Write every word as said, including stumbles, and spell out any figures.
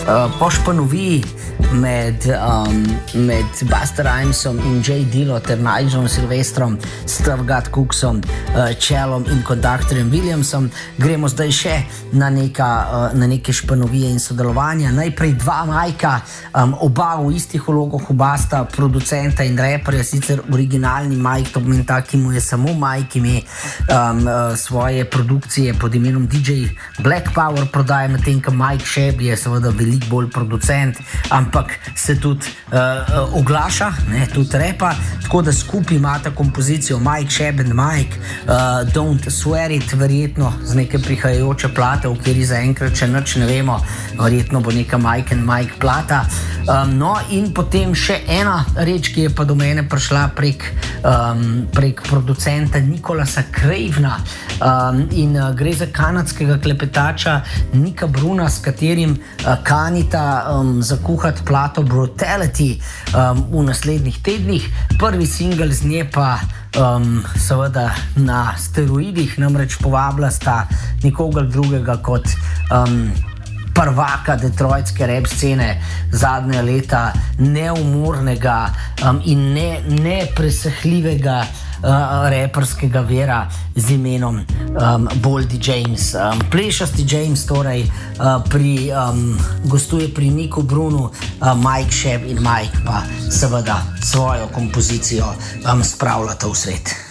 uh, po španoviji med, um, med Busta Rhymesom in Jay Dillom ter Nigelom Silvestrom, Stuff Got Cooksom, uh, Chelom in konduktorjem Williamsom gremo zdaj še na, neka, uh, na neke španovije in sodelovanja. Najprej dva Majka, um, oba v istih vlogah, oba sta producenta in reperja, sicer originalni Mike, to pomeni ta, ki mu je samo Mike ime, um, uh, svoje produkcije pod imenom D J Black Power prodaja, medtem ko Mike Shab je seveda veliko bolj producent, ampak se tudi uh, oglaša, ne, tudi repa, tako da skupaj imata kompozicijo Mike Shab and Mike, uh, Don't Swear It, verjetno z neke prihajajoče plate, v kateri zaenkrat še nič ne vemo, verjetno bo neka Mike and Mike plata. Um, no in potem še ena reč, ki je pa do mene prišla prek, um, prek producenta Nikolasa Cravena, um, in uh, gre za kanadskega klepetača Nika Bruna, s katerim uh, kanita um, zakuhati plato Brutality um, v naslednjih tednih. Prvi singel z nje pa um, seveda na steroidih, namreč povabila sta nikogar drugega kot um, prvaka detroitske rap scene zadnja leta, neumornega um, in ne, nepresahljivega uh, reperskega vera z imenom um, Boldy James. Um, plešasti James torej uh, pri, um, gostuje pri Niku Brunu, uh, Mike Shab in Mike pa seveda svojo kompozicijo um, spravljata v svet.